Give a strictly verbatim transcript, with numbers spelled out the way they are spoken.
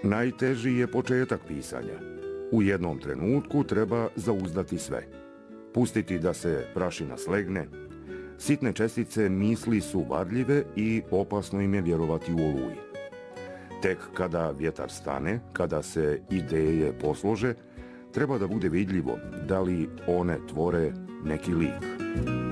Najteži je početak pisanja. U jednom trenutku treba zauzdati sve. Pustiti da se prašina slegne. Sitne čestice misli su varljive i opasno im je vjerovati u oluji. Tek kada vjetar stane, kada se ideje poslože, treba da bude vidljivo da li one tvore neki lik.